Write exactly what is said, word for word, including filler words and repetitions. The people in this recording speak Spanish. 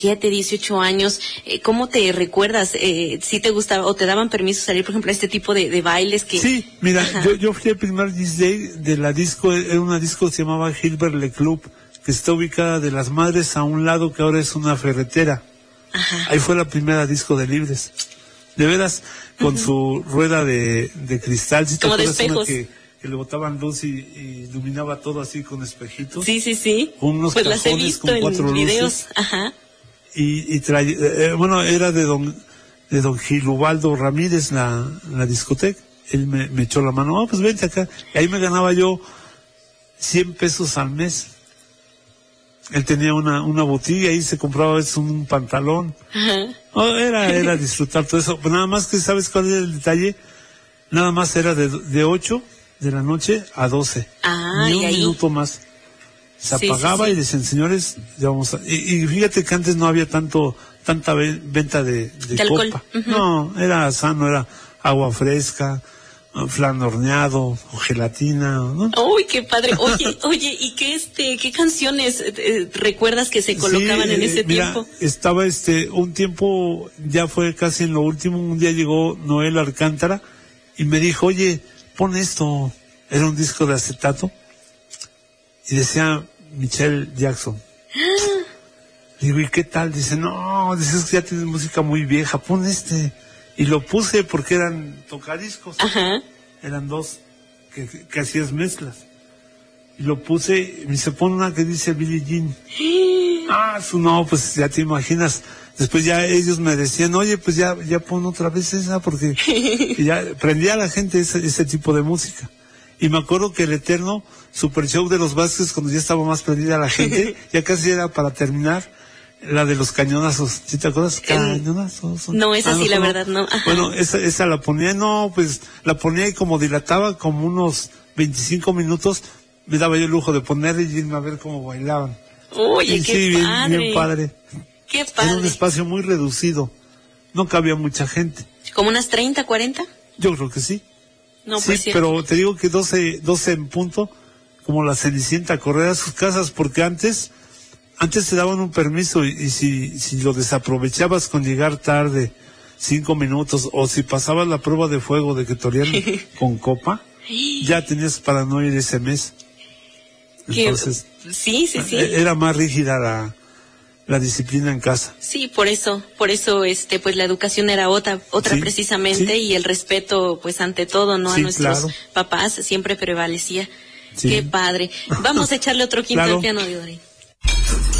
dieciocho años, eh, ¿cómo te recuerdas? Eh, ¿Sí te gustaba o te daban permiso salir, por ejemplo, a este tipo de, de bailes que...? Sí, mira, yo, yo fui el primer D J de la disco, era una disco que se llamaba Gilbert Le Club, que está ubicada de Las Madres a un lado que ahora es una ferretera. Ajá. Ahí fue la primera disco de Libres. De veras, con uh-huh. su rueda de, de cristal. ¿Sí te como de acuerdas espejos. una que, que le botaban luz y, y iluminaba todo así con espejitos? Sí, sí, sí. Con unos pues las he cajones visto con cuatro en videos. luces. Ajá. Y, y trae, eh, bueno, era de don, de don Gilubaldo Ramírez, la, la discoteca. Él me, me echó la mano, oh, pues vente acá. Y ahí me ganaba yo cien pesos al mes. Él tenía una, una botilla y se compraba eso, un pantalón. Ajá. Oh, era, era disfrutar todo eso. Pero nada más que, ¿sabes cuál era el detalle? Nada más era de, de ocho de la noche a doce. Ah, Ni un y ahí... minuto más. Se sí, apagaba sí, sí. y decían, señores, ya vamos a... Y, y fíjate que antes no había tanto, tanta ve, venta de, de, de copa. Uh-huh. No, era sano, era agua fresca, flan horneado, o gelatina, ¿no? Uy, qué padre. Oye, oye, ¿y qué este, qué canciones eh, recuerdas que se colocaban sí, en ese eh, mira, tiempo? Estaba este, un tiempo, ya fue casi en lo último, un día llegó Noel Alcántara y me dijo, oye, pon esto. Era un disco de acetato y decía Michelle Jackson. Digo, ¿y qué tal? Dice, no, dices que ya tienes música muy vieja, pon este. Y lo puse porque eran tocadiscos. Ajá. Eran dos que, que, que hacías mezclas. Y lo puse y me dice, pon una que dice Billie Jean. Ah, su no, pues ya te imaginas. Después ya ellos me decían, oye, pues ya, ya pon otra vez esa, porque y ya prendía a la gente ese, ese tipo de música. Y me acuerdo que el eterno Super Show de los Vázquez, cuando ya estaba más prendida la gente, ya casi era para terminar, la de los cañonazos. ¿Sí te acuerdas? Cañonazos. No, esa ah, sí, no, la no. verdad, no. Ajá. Bueno, esa, esa la ponía, no, pues la ponía y como dilataba como unos veinticinco minutos, me daba yo el lujo de ponerle y irme a ver cómo bailaban. Oye, y qué sí, bien, padre. bien padre. Qué padre. Era un espacio muy reducido. No cabía mucha gente. ¿Como unas treinta, cuarenta? Yo creo que sí. No, sí, pues pero te digo que doce, doce en punto, como la Cenicienta, correr a sus casas, porque antes, antes te daban un permiso y, y si, si lo desaprovechabas con llegar tarde, cinco minutos, o si pasabas la prueba de fuego de que torean con copa, ya tenías para no ir ese mes. Entonces, sí, sí, sí. Era más rígida la, la disciplina en casa. Sí, por eso, por eso, este, pues la educación era otra, otra sí, precisamente, sí. y el respeto, pues ante todo, ¿no? Sí, a nuestros claro. papás siempre prevalecía. Sí. Qué padre. Vamos a echarle otro quinto claro. al piano de Dori.